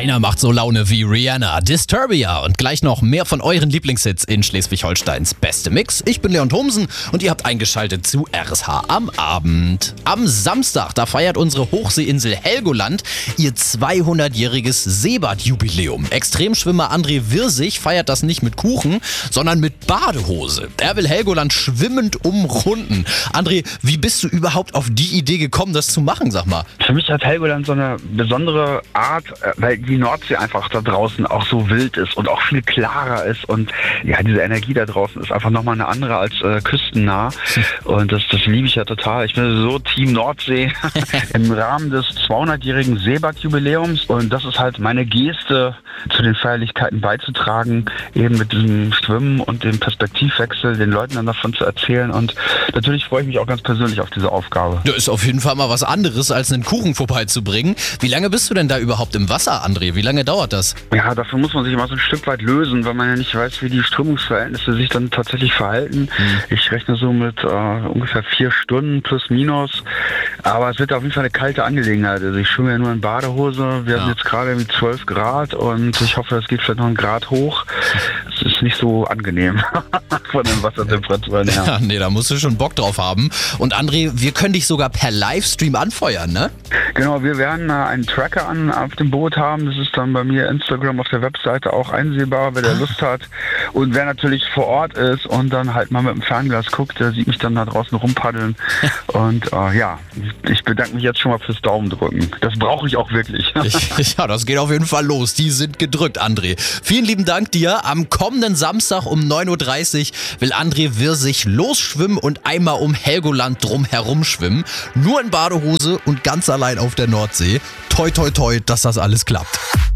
Keiner macht so Laune wie Rihanna, Disturbia und gleich noch mehr von euren Lieblingshits in Schleswig-Holsteins Beste Mix. Ich bin Leon Thomsen und ihr habt eingeschaltet zu RSH am Abend. Am Samstag, da feiert unsere Hochseeinsel Helgoland ihr 200-jähriges Seebad-Jubiläum. Extremschwimmer André Wirsig feiert das nicht mit Kuchen, sondern mit Badehose. Er will Helgoland schwimmend umrunden. André, wie bist du überhaupt auf die Idee gekommen, das zu machen, sag mal? Für mich hat Helgoland so eine besondere Art, weil die Nordsee einfach da draußen auch so wild ist und auch viel klarer ist und ja, diese Energie da draußen ist einfach nochmal eine andere als küstennah und das liebe ich ja total. Ich bin so Team Nordsee im Rahmen des 200-jährigen Seebad-Jubiläums und das ist halt meine Geste, zu den Feierlichkeiten beizutragen, eben mit diesem Schwimmen und dem Perspektivwechsel, den Leuten dann davon zu erzählen und natürlich freue ich mich auch ganz persönlich auf diese Aufgabe. Das ist auf jeden Fall mal was anderes, als einen Kuchen vorbeizubringen. Wie lange bist du denn da überhaupt im Wasser, André? Wie lange dauert das? Ja, dafür muss man sich immer so ein Stück weit lösen, weil man ja nicht weiß, wie die Strömungsverhältnisse sich dann tatsächlich verhalten. Ich rechne so mit ungefähr 4 Stunden plus minus, aber es wird auf jeden Fall eine kalte Angelegenheit. Also ich schwimme ja nur in Badehose, wir haben jetzt gerade 12 Grad und ich hoffe, es geht vielleicht noch 1 Grad hoch. Es ist nicht so angenehm von den Wassertemperaturen her. Ja, nee, da musst du schon Bock drauf haben. Und André, wir können dich sogar per Livestream anfeuern, ne? Genau, wir werden einen Tracker auf dem Boot haben. Das ist dann bei mir Instagram auf der Webseite auch einsehbar, wer der Lust hat. Und wer natürlich vor Ort ist und dann halt mal mit dem Fernglas guckt, der sieht mich dann da draußen rumpaddeln. Und ja, ich bedanke mich jetzt schon mal fürs Daumendrücken. Das brauche ich auch wirklich. Ja, das geht auf jeden Fall los. Die sind gedrückt, André. Vielen lieben Dank dir. Am kommenden Samstag um 9.30 Uhr will André Wirsig losschwimmen und einmal um Helgoland drum herum schwimmen. Nur in Badehose und ganz allein auf der Nordsee. Toi, toi, toi, dass das alles klappt.